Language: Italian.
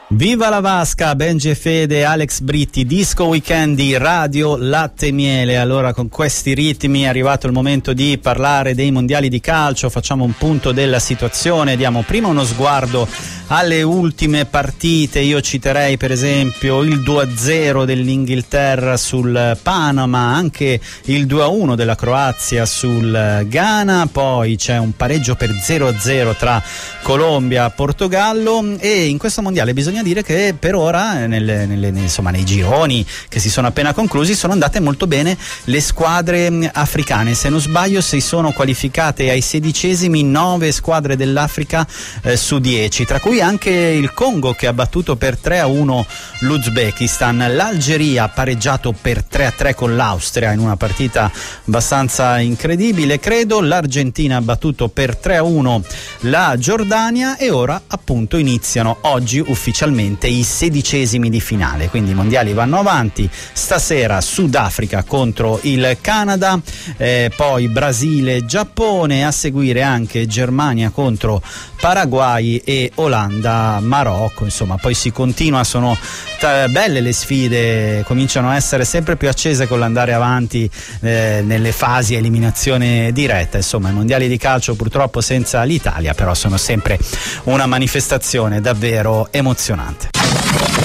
Viva la Vasca, Benji e Fede, Alex Britti, Disco Weekend di Radio Latte e Miele. Allora, con questi ritmi è arrivato il momento di parlare dei mondiali di calcio. Facciamo un punto della situazione, diamo prima uno sguardo alle ultime partite. Io citerei per esempio il 2-0 dell'Inghilterra sul Panama, anche il 2-1 della Croazia sul Ghana, poi c'è un pareggio per 0-0 tra Colombia e Portogallo. E in questo mondiale bisogna dire che per ora nei gironi che si sono appena conclusi sono andate molto bene le squadre africane. Se non sbaglio si sono qualificate ai 16esimi 9 squadre dell'Africa su 10, tra cui anche il Congo che ha battuto per 3-1 l'Uzbekistan. L'Algeria ha pareggiato per 3-3 con l'Austria in una partita abbastanza incredibile, credo. L'Argentina ha battuto per 3-1 la Giordania e ora appunto iniziano oggi ufficialmente i 16esimi di finale, quindi i mondiali vanno avanti. Stasera Sudafrica contro il Canada, poi Brasile, Giappone, a seguire anche Germania contro Paraguay e Olanda, Marocco. Insomma, poi si continua, sono belle le sfide, cominciano a essere sempre più accese con l'andare avanti nelle fasi eliminazione diretta. Insomma, i mondiali di calcio purtroppo senza l'Italia però sono sempre una manifestazione davvero emozionante.